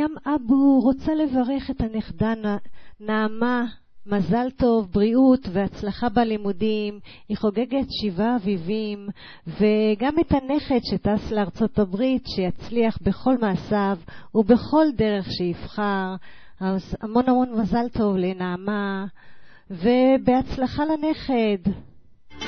מרים אבו רוצה לברך את הנכדה נעמה, מזל טוב, בריאות והצלחה בלימודים. היא חוגגת 7 אביבים, וגם את הנכד שטס לארצות הברית, שיצליח בכל מעשיו ובכל דרך שיבחר. המון המון מזל טוב לנעמה, ובהצלחה לנכד.